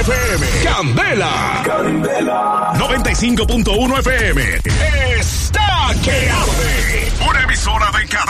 FM. Candela. 95.1 FM. Está que arde. Una emisora de